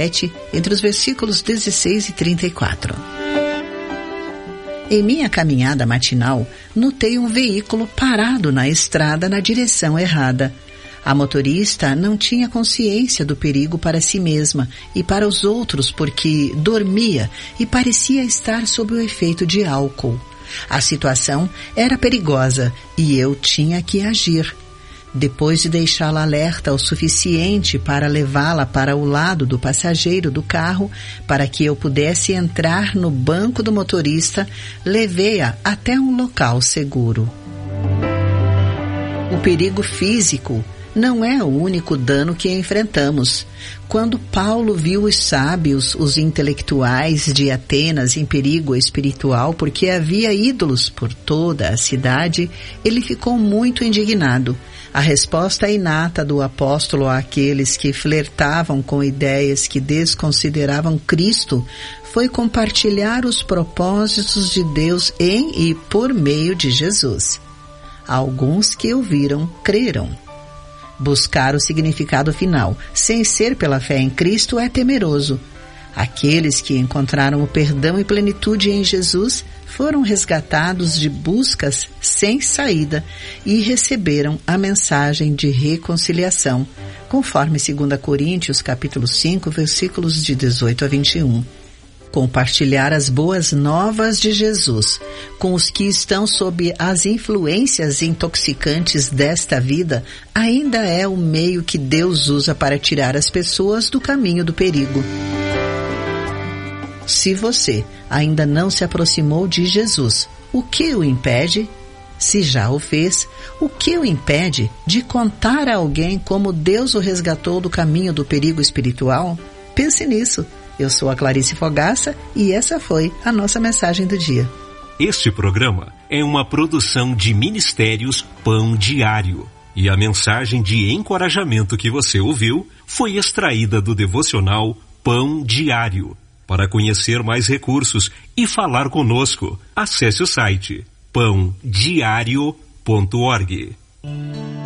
entre os versículos 16 e 34. Em minha caminhada matinal, notei um veículo parado na estrada na direção errada. A motorista não tinha consciência do perigo para si mesma e para os outros porque dormia e parecia estar sob o efeito de álcool. A situação era perigosa e eu tinha que agir. Depois de deixá-la alerta o suficiente para levá-la para o lado do passageiro do carro, para que eu pudesse entrar no banco do motorista, levei-a até um local seguro. O perigo físico não é o único dano que enfrentamos. Quando Paulo viu os sábios, os intelectuais de Atenas em perigo espiritual porque havia ídolos por toda a cidade, ele ficou muito indignado. A resposta inata do apóstolo àqueles que flertavam com ideias que desconsideravam Cristo foi compartilhar os propósitos de Deus em e por meio de Jesus. Alguns que ouviram, creram. Buscar o significado final, sem ser pela fé em Cristo, é temeroso. Aqueles que encontraram o perdão e plenitude em Jesus foram resgatados de buscas sem saída e receberam a mensagem de reconciliação, conforme 2 Coríntios capítulo 5, versículos de 18 a 21. Compartilhar as boas novas de Jesus com os que estão sob as influências intoxicantes desta vida ainda é o meio que Deus usa para tirar as pessoas do caminho do perigo. Se você ainda não se aproximou de Jesus, o que o impede? Se já o fez, o que o impede de contar a alguém como Deus o resgatou do caminho do perigo espiritual? Pense nisso. Eu sou a Clarice Fogaça e essa foi a nossa mensagem do dia. Este programa é uma produção de Ministérios Pão Diário. E a mensagem de encorajamento que você ouviu foi extraída do devocional Pão Diário. Para conhecer mais recursos e falar conosco, acesse o site pãodiario.org.